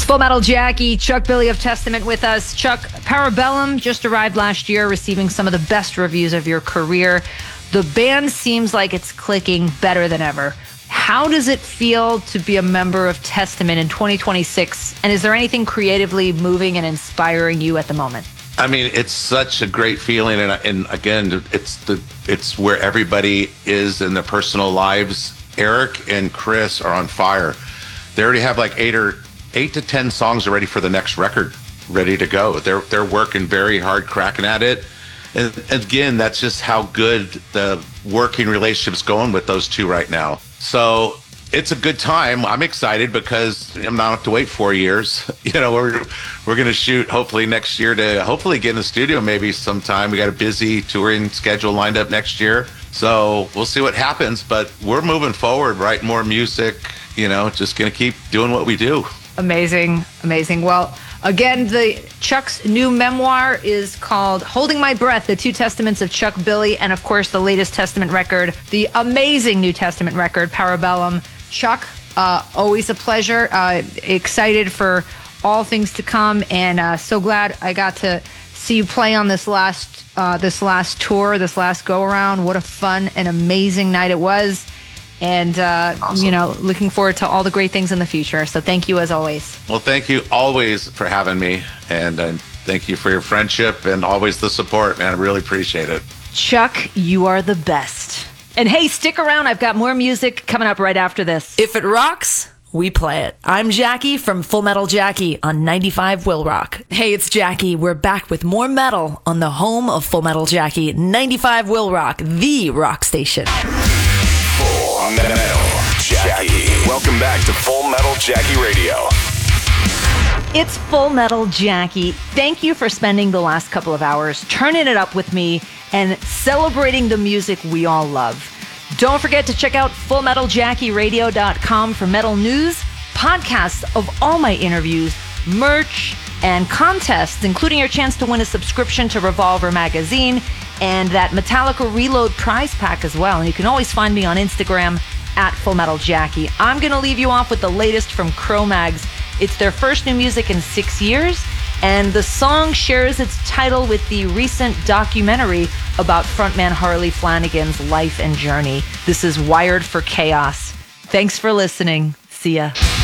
Full Metal Jackie, Chuck Billy of Testament with us. Chuck, Parabellum just arrived last year, receiving some of the best reviews of your career. The band seems like it's clicking better than ever. How does it feel to be a member of Testament in 2026? And is there anything creatively moving and inspiring you at the moment? I mean, it's such a great feeling, and again, it's where everybody is in their personal lives. Eric and Chris are on fire. They already have like 8 to 10 songs already for the next record, ready to go. They're working very hard, cracking at it. And again, that's just how good the working relationship's going with those two right now. So it's a good time. I'm excited because I'm not have to wait 4 years. You know, we're going to shoot hopefully next year to hopefully get in the studio maybe sometime. We got a busy touring schedule lined up next year. So we'll see what happens, but we're moving forward, writing more music, you know, just going to keep doing what we do. Amazing, amazing. Well, again, Chuck's new memoir is called Holding My Breath, The Two Testaments of Chuck Billy, and of course, the latest Testament record, the amazing New Testament record, Parabellum. Chuck, always a pleasure. Excited for all things to come, and so glad I got to see you play on this last tour, this last go-around. What a fun and amazing night it was. And, awesome. You know, looking forward to all the great things in the future. So thank you as always. Well, thank you always for having me. And thank you for your friendship and always the support, man. I really appreciate it. Chuck, you are the best. And hey, stick around. I've got more music coming up right after this. If it rocks, we play it. I'm Jackie from Full Metal Jackie on 95 Will Rock. Hey, it's Jackie. We're back with more metal on the home of Full Metal Jackie, 95 Will Rock, the rock station. Full Metal Jackie. Welcome back to Full Metal Jackie Radio. It's Full Metal Jackie. Thank you for spending the last couple of hours turning it up with me and celebrating the music we all love. Don't forget to check out FullMetalJackieRadio.com for metal news, podcasts of all my interviews, merch, and contests, including your chance to win a subscription to Revolver magazine and that Metallica Reload prize pack as well. And you can always find me on Instagram at FullMetalJackie. I'm going to leave you off with the latest from Cro-Mags. It's their first new music in 6 years, and the song shares its title with the recent documentary about frontman Harley Flanagan's life and journey. This is Wired for Chaos. Thanks for listening. See ya.